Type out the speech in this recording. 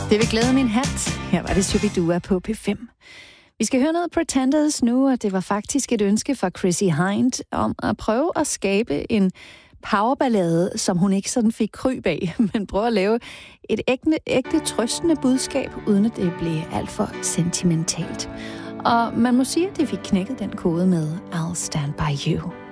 Det vil glæde min hat. Her var det Shubidua på P5. Vi skal høre noget Pretenders nu, og det var faktisk et ønske fra Chrissy Hynde om at prøve at skabe en powerballade, som hun ikke sådan fik kryb af, men prøve at lave et ægte trøstende budskab, uden at det blev alt for sentimentalt. Og man må sige, at de fik knækket den kode med I'll Stand By You.